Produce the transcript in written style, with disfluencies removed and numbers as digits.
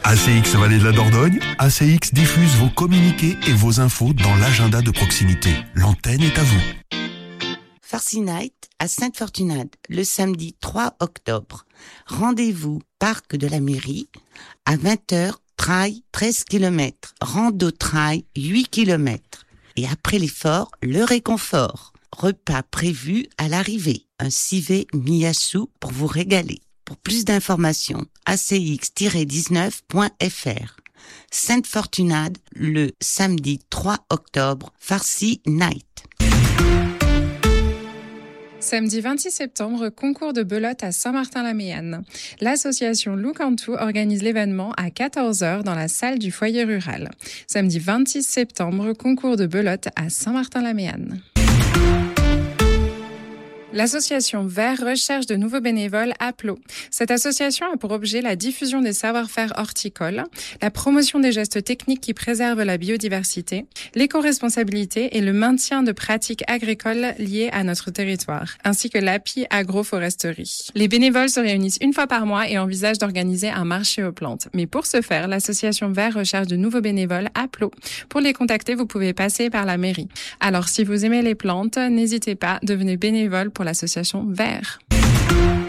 ACX Vallée de la Dordogne, ACX diffuse vos communiqués et vos infos dans l'agenda de proximité. L'antenne est à vous. Farcy Night à Sainte-Fortunade, le samedi 3 octobre. Rendez-vous parc de la mairie à 20h, trail 13 km, rando trail 8 km. Et après l'effort, le réconfort. Repas prévu à l'arrivée. Un civet miyasu pour vous régaler. Pour plus d'informations, acx-19.fr. Sainte-Fortunade, le samedi 3 octobre, Farcy Night. Samedi 26 septembre, concours de belote à Saint-Martin-la-Méanne. L'association Look and To organise l'événement à 14h dans la salle du foyer rural. Samedi 26 septembre, concours de belote à Saint-Martin-la-Méanne. L'association Vert recherche de nouveaux bénévoles à Plot. Cette association a pour objet la diffusion des savoir-faire horticoles, la promotion des gestes techniques qui préservent la biodiversité, l'éco-responsabilité et le maintien de pratiques agricoles liées à notre territoire, ainsi que l'appui agroforesterie. Les bénévoles se réunissent une fois par mois et envisagent d'organiser un marché aux plantes. Mais pour ce faire, l'association Vert recherche de nouveaux bénévoles à Plot. Pour les contacter, vous pouvez passer par la mairie. Alors si vous aimez les plantes, n'hésitez pas, devenez bénévole pour l'association Vert.